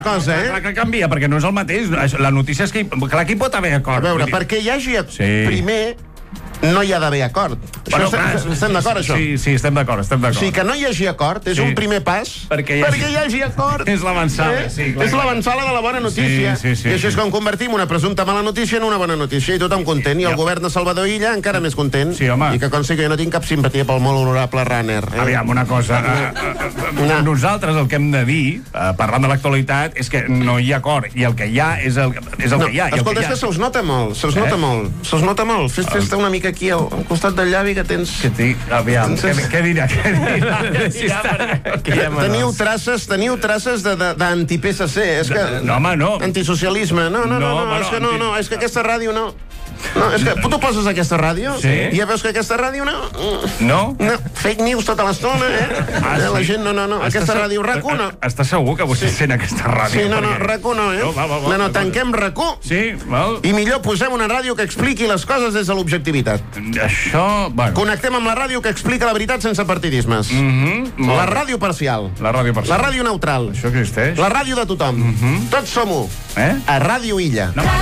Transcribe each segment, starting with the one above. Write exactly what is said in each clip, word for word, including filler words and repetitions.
cosa, eh? Clar que canvia, perquè no és el mateix. La notícia és que, clar, aquí pot haver acord. A veure, perquè hi hagi... Sí. Primer, no hi ha d'haver acord. Bueno, això clar, estem estem d'acord, això? Sí, sí, estem d'acord, estem O d'acord. sigui, que no hi hagi acord és Sí. un primer pas Perquè hi hagi- perquè hi hagi acord. És l'avançada, sí, clar, És clar. l'avançada de la bona notícia. Sí, sí, sí, I això és sí. com convertim una presumpta mala notícia en una bona notícia i tothom content. I el Ja. govern de Salvador Illa encara més content. Sí, home. I que consti que jo no tinc cap simpatia pel molt honorable Runner. Eh? Aviam, una cosa. eh, eh, eh, Nosaltres el que hem de dir, eh, parlant de l'actualitat, és que no hi ha acord. I el que hi ha és el, és el No, que hi ha. I el escolta, que és hi ha... que se'ls nota molt, se'ls Eh? nota molt, se'ls nota molt. Fes, fes una mica aquí al, al costat del llavi que tens... Que dic, aviam, què, Entonces- què dirà? Què dirà? Si està... Que ja me Teniu los- traces, teniu traces de- de- d'anti-P S C. És que... No, home, no. Antisocialisme. No, no, no, No, no, bueno, és que no, anti- no, és que aquesta ràdio no. No, és que tu poses aquesta ràdio Sí. i ja veus que aquesta ràdio no. No? No, fake news tota l'estona, eh? Ah, Eh, La sí? gent, no, no, no. Aquesta Està ràdio, se- RAC u no. Està segur que vostè sent aquesta ràdio? Sí, no, no, Perquè- RAC u no, eh? No, va, va, va. No, no, tanquem RAC u Sí, val. i millor posem una ràdio que expliqui les coses des de l'objectivitat. Això, bueno... Connectem amb la ràdio que explica la veritat sense partidismes. Mhm, molt La bé. ràdio parcial. La ràdio per La ràdio neutral. Això existeix? La ràdio de tothom. Tots som-ho. Eh? A Ràdio Illa. No,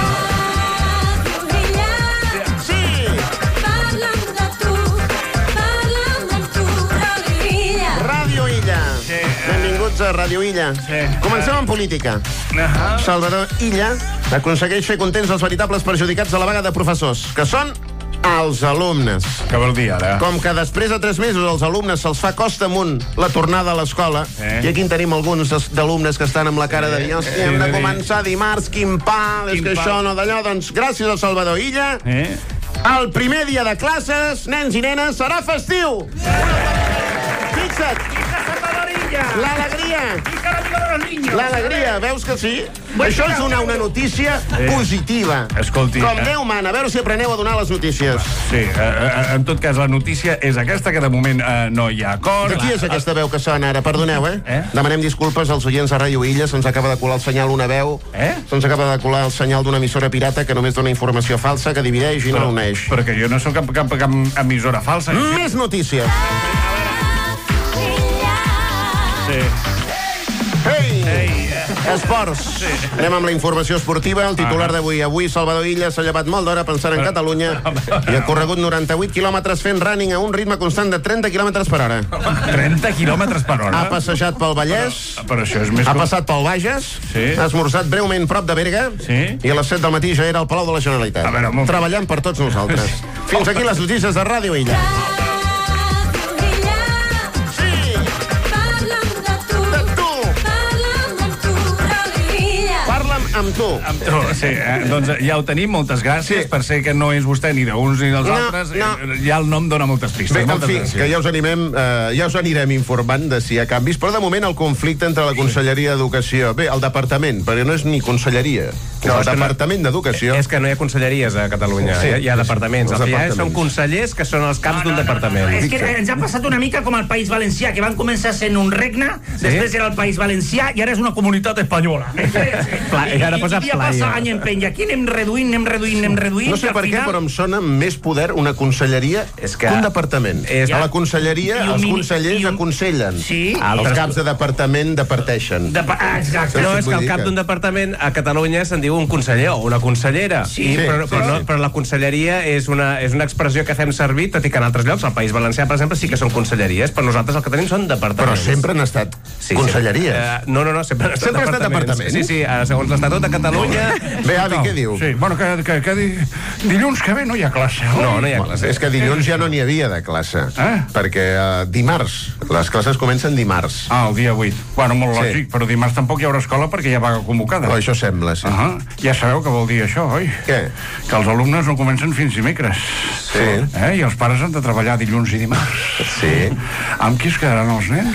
Sí! Ràdio Illa. Sí, eh. Benvinguts a Ràdio Illa. Sí. Comencem amb política. Ah, Salvador Illa aconsegueix fer contents els veritables perjudicats de la vaga de professors, que són els alumnes. què vol dir, ara? Com que després de tres mesos als alumnes se'ls fa costa amunt la tornada a l'escola, Eh. i aquí en tenim alguns des- d'alumnes que estan amb la cara de dir, hòstia, hem de de dir- començar dimarts, quin pa, és Quin que pa. això no d'allò, doncs gràcies a Salvador Illa, Eh? el primer dia de classes, nens i nenes, serà festiu! Fixa't, l'alegria! L'alegria, veus que sí? Això és donar una notícia positiva. Escolti, Com eh. Déu mana, a veure si apreneu a donar les notícies. Sí, eh, eh, en tot cas, la notícia és aquesta, que de moment eh, no hi ha acord. De qui és aquesta veu que sona ara? Perdoneu, eh? Eh? Demanem disculpes als oients de Ràdio Illa, se'ns acaba de colar el senyal una veu, Eh? se'ns acaba de colar el senyal d'una emissora pirata que només dona informació falsa, que divideix i no uneix. Però que jo no sóc cap, cap, cap emissora falsa. Més notícies. Sí. Hey! Ei, eh, Esports. Anem amb la informació esportiva. El titular d'avui. Avui Salvador Illa s'ha llevat molt d'hora pensant en Catalunya i ha corregut noranta-vuit quilòmetres fent running a un ritme constant de trenta quilòmetres per hora. trenta quilòmetres per hora. Ha passejat pel Vallès, Però això és més... ha com- passat pel Bages, Sí. ha esmorzat breument prop de Berga Sí. i a les set del matí ja era al Palau de la Generalitat. A veure, molt- Treballant per tots nosaltres. Fins aquí les notícies de Ràdio Illa. Sí, de tu. Parla'm amb tu. Amb tu, sí, eh? Doncs ja ho tenim, moltes gràcies, Sí. per ser que no és vostè ni d'uns ni dels No, altres. no. Eh, Ja el nom dona moltes pistes. Bé, en moltes fi, gràcies. que ja us animem, eh, ja us anirem informant de si hi ha canvis, però de moment el conflicte entre la Conselleria d'Educació, bé, el Departament, perquè no és ni Conselleria, No, el és que no- Departament d'Educació. És que no hi ha conselleries a Catalunya, Sí, hi ha, hi ha sí, departaments. els El que hi ha són departaments. consellers que són els caps d'un departament. És que ens ha passat una mica com al País Valencià, que van començar sent un regne, després era el País Valencià i ara és una comunitat espanyola. Pla- i ara posa dia playa. passa any en peny. I aquí anem reduint, anem reduint, anem reduint. No sé i al per què, final- però em sona més poder una conselleria És que que- un departament. és- A la conselleria I un els mini- consellers i un- aconsellen. Sí. Els Altres- caps de departament departeixen. De pa... ah, exacte. No, Sí, és que vull al dir cap que- d'un departament a Catalunya se'n diu un conseller o una consellera. Sí, I, sí, però, sí, però, no, sí. però la conselleria és una, és una expressió que fem servir, tot i que en altres llocs, al País Valencià, per exemple, sí que són conselleries, però nosaltres el que tenim són Però departaments. sempre han estat Sí, conselleries. sempre. Eh, no, no, no, sempre han estat Sempre ha estat departaments. departaments? Sí, sí, eh, segons l'Estatut de Catalunya... Bé, avi, què diu? Sí, bueno, que, que, que di... dilluns que ve no hi ha classe. oi? No, no hi ha classe. És que dilluns ja no n'hi havia de classe. Eh? Perquè uh, dimarts, les classes comencen dimarts. Ah, el dia vuit. Bueno, molt Sí. lògic, però dimarts tampoc hi haurà escola perquè hi ha vaga convocada. Oh, això sembla, sí. Ah, ja sabeu què vol dir això, oi? Què? Que els alumnes no comencen fins dimecres. Sí. Eh? I els pares han de treballar dilluns i dimarts. Sí. Amb qui es quedaran els nens?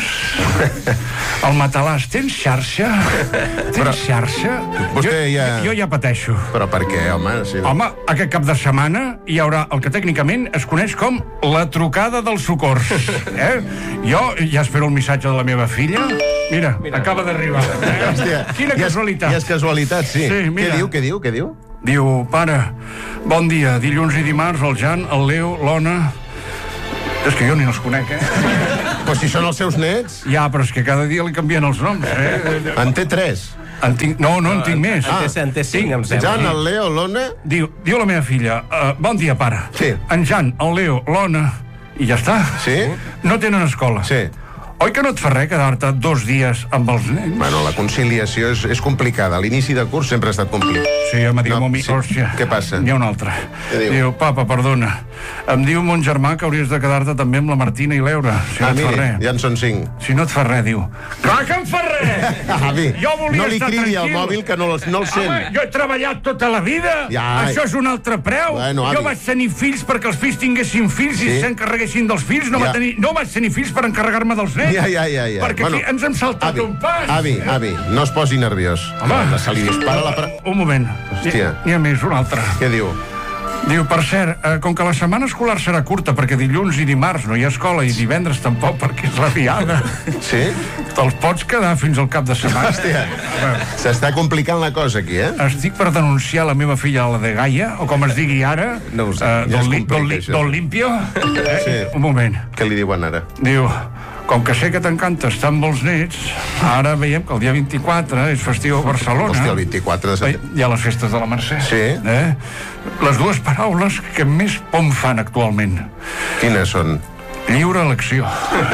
El matalàs, tens xarxa? Tens Però- xarxa? Vostè jo, ja- Jo ja pateixo. Però per què, home? Si no... Home, aquest cap de setmana hi haurà el que tècnicament es coneix com la trucada dels socors. Eh? Jo ja espero el missatge de la meva filla. Mira, Mira. acaba d'arribar. Eh? Hòstia, Quina i és- casualitat. I és casualitat, sí. Sí, mira. Què diu, què diu, què diu? Diu, pare, bon dia, dilluns i dimarts, el Jan, el Leo, l'Ona... És que jo ni els conec, eh? Però si són els seus nets, Ja, però és que cada dia li canvien els noms, eh? en té tres. En tinc... No, no, en tinc més. En té, en té cinc, em sembla. Jan, el Leo, l'Ona... Diu, diu la meva filla, uh, bon dia, pare. Sí. En Jan, el Leo, l'Ona, i ja està. Sí? No tenen escola. Sí. Oi que no et fa res quedar-te dos dies amb els nens? Bueno, la conciliació és, és complicada. L'inici de curs sempre ha estat complicat. Sí, em diu No, no, mi... sí. Hòstia. Què passa? N'hi ha un altre. Què diu? Diu, papa, perdona. Em diu mon germà que hauries de quedar-te també amb la Martina i l'Eura, si Ah, no et fa miri, res. ja en són cinc. Si no et fa res, diu. Clar que em fa res! Avi, Jo volia no li estar cridi al tranquil. mòbil que no, el- no el sent. Home, jo he treballat tota la vida. Ja. Això és un altre preu. Bueno, avi. jo vaig tenir fills perquè els fills tinguessin fills Sí. i s'encarreguessin dels fills. No, Ja. va tenir, no vaig tenir fills per encarregar-me dels nens. Ja, ja, ja, ja. Perquè aquí ens hem saltat avi, un pas. Avi, avi, no es posi nerviós. Home. Se li dispara la... Pre... Un moment. Hòstia. N'hi ha més, un altre. Què diu? Diu, per cert, eh, com que la setmana escolar serà curta perquè dilluns i dimarts no hi ha escola i divendres tampoc perquè és la diada, Sí? te'ls pots quedar fins al cap de setmana. Hòstia, s'està complicant la cosa aquí, eh? Estic per denunciar la meva filla a la de Gaia, o com es digui ara, No ho sé, eh, ja es del, li- complica, del, li- això. del limpio. Eh? Sí. Un moment. Què li diuen ara? Diu, com que sé que t'encanta estar amb els nets, ara veiem que el dia vint-i-quatre és festiu a Barcelona. Hòstia, el vint-i-quatre de Bé, setembre. hi ha les festes de la Mercè. Sí. Eh? Les dues paraules que més pom fan actualment. Quines són? Lliure elecció.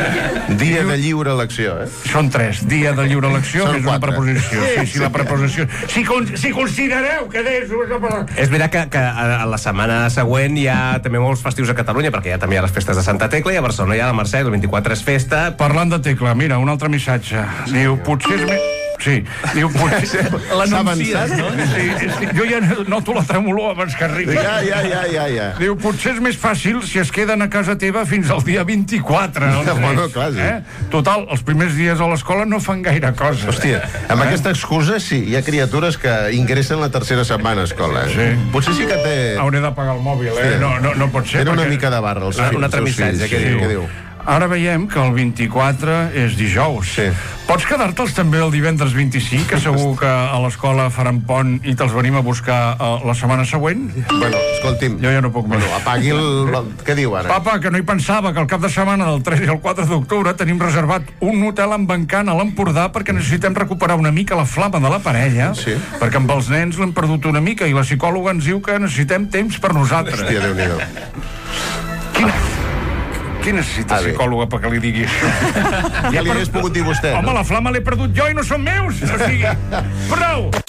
Dia de lliure elecció, eh? Són tres. Dia de lliure elecció, Són que és una quatre. preposició. Sí, sí, la preposició. Si, con si considereu que és una paraula... És veritat que, que a la setmana següent hi ha també molts festius a Catalunya, perquè hi ha també hi ha les festes de Santa Tecla i a Barcelona hi ha la Mercè, el vint-i-quatre és festa. Parlant de Tecla, mira, un altre missatge. Diu, potser és més... Sí, diu, potser... avançat, no? Sí, sí, jo ja noto la tremolor abans que arribi. Ja, ja, ja, ja, ja. Diu, potser és més fàcil si es queden a casa teva fins al dia vint-i-quatre. els Bueno, nens, clar, sí. Eh? Total, els primers dies a l'escola no fan gaire cosa. Hòstia, amb aquesta excusa, sí, hi ha criatures que ingressen la tercera setmana a escola. Eh? Sí. Potser sí que té... Hauré d'apagar el mòbil, eh? Sí. No, no, no pot ser. Tenen una perquè- mica de barra, els Un fills. altre els missatge, fills. què Sí, diu? Què diu? Ara veiem que el vint-i-quatre és dijous. Sí. Pots quedar-te'ls també el divendres vint-i-cinc, que segur que a l'escola faran pont i te'ls venim a buscar uh, la setmana següent? Bueno, escolti'm. Jo ja no puc més. Bueno, apagui el... el- Què diu ara? Papa, que no hi pensava que el cap de setmana del tres i el quatre d'octubre tenim reservat un hotel en Bancant a l'Empordà perquè necessitem recuperar una mica la flama de la parella, Sí. perquè amb els nens l'hem perdut una mica i la psicòloga ens diu que necessitem temps per nosaltres. Hòstia, Déu-n'hi-do. Quina... Qui necessita Ah, bé. psicòloga perquè li digui això? Ja li hagués pogut dir vostè, Home, no? la flama l'he perdut jo i no són meus! O sigui, prou!